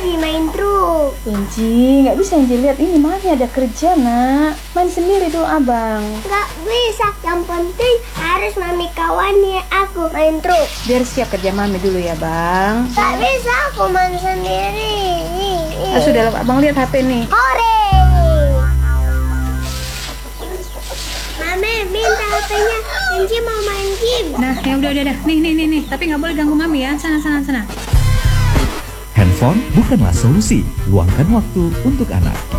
Kenji main truk. Kenji, nggak bisa Kenji lihat ini, Mami ada kerja nak. Main sendiri dulu abang. Nggak bisa, yang penting harus Mami kawani aku main truk. Biar siap kerja Mami dulu ya bang. Nggak bisa aku main sendiri. Sudah abang lihat HP nih. Hore! Mami minta HP-nya, Kenji mau main game. Nah ya udah. Nih. Tapi nggak boleh ganggu Mami ya. Sana. Handphone bukanlah solusi. Luangkan waktu untuk anak.